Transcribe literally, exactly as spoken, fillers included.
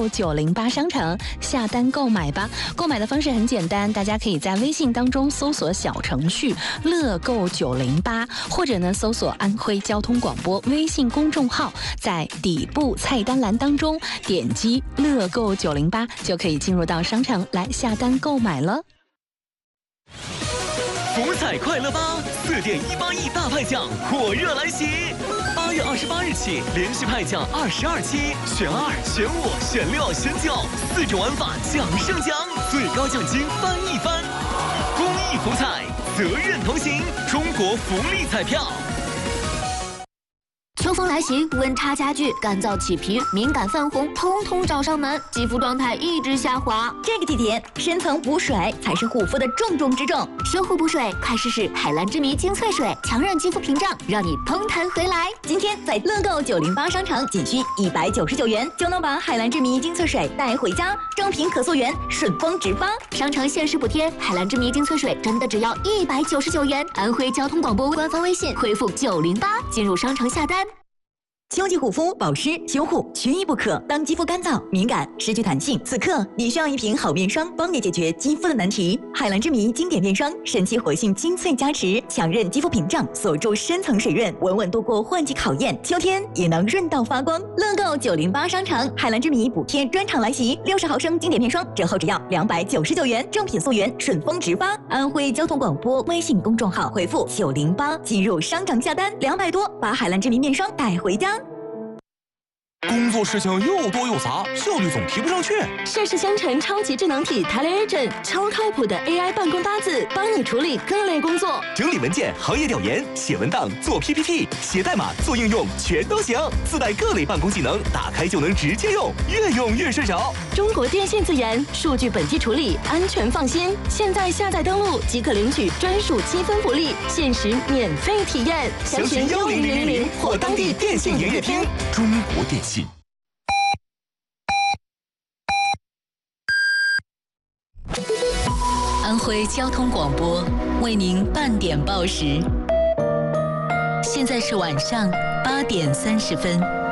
购九零八商城下单购买吧。购买的方式很简单，大家可以在微信当中搜索小程序乐购九零八，或者呢搜索安徽交通广播微信公众号，在底部菜单栏当中点击乐购九零八，就可以进入到商城来下单购买了。 福彩快乐吧，四点一八亿大派奖火热来袭！八月二十八日起，连续派奖二十二期，选二、选五、选六、选九，四种玩法奖胜奖，最高奖金翻一番。公益福彩，责任同行，中国福利彩票。 秋风来袭，温差加剧，干燥起皮、敏感泛红，通通找上门，肌肤状态一直下滑。 这个季节，深层补水才是护肤的重中之重。 修护补水，快试试海蓝之谜精粹水，强韧肌肤屏障，让你嘭弹回来。 今天在乐购九零八商城，仅需一百九十九元就能把海蓝之谜精粹水带回家，正品可溯源，顺丰直发。 商城限时补贴，海蓝之谜精粹水真的只要一百九十九元。安徽交通广播官方微信回复九零八进入商城下单。 秋季护肤保湿修护缺一不可。当肌肤干燥、敏感、失去弹性，此刻你需要一瓶好面霜，帮你解决肌肤的难题。海蓝之谜经典面霜，神奇活性精粹加持，强韧肌肤屏障，锁住深层水润，稳稳度过换季考验，秋天也能润到发光。乐购九零八商城海蓝之谜补贴专场来袭，六十毫升经典面霜折后只要两百九十九元，正品溯源，顺丰直发。安徽交通广播微信公众号回复九零八进入商城下单，两百多把海蓝之谜面霜带回家。 工作事情又多又杂，效率总提不上去。 盛世香橙超级智能体 TeleAgent， 超靠谱的 A I 办公搭子，帮你处理各类工作， 整理文件、行业调研、写文档、做 P P T、写代码、做应用，全都行。自带各类办公技能，打开就能直接用，越用越顺手。 中国电信自研，数据本地处理，安全放心。现在下载登录即可领取专属积分福利，限时免费体验。 详询幺零零零零或当地电信营业厅。 中国电信。 安徽交通广播为您半点报时，现在是晚上八点三十分。